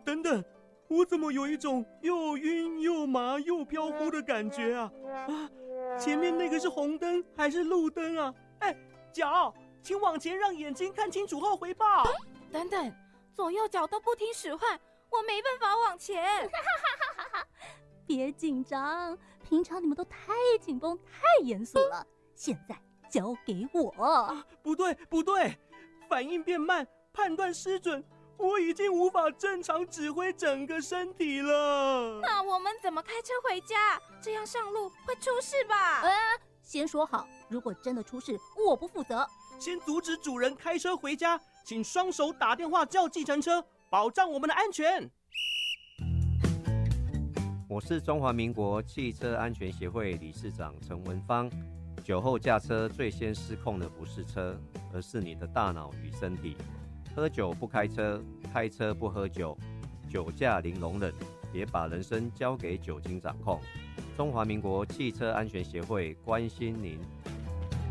等等，我怎么有一种又晕又麻又飘忽的感觉啊？前面那个是红灯还是路灯啊？脚，请往前让眼睛看清楚后回报。 等等，左右脚都不听使唤，我没办法往前。 别紧张，平常你们都太紧绷、太严肃了，现在交给我。 不对，反应变慢，判断失准，我已经无法正常指挥整个身体了。 那我们怎么开车回家？这样上路会出事吧？ 先说好，如果真的出事，我不负责。 先阻止主人开车回家，请双手打电话叫计程车，保障我们的安全。 我是中华民国汽车安全协会理事长陈文芳。酒后驾车最先失控的不是车，而是你的大脑与身体。喝酒不开车，开车不喝酒，酒驾零容忍，别把人生交给酒精掌控。中华民国汽车安全协会关心您。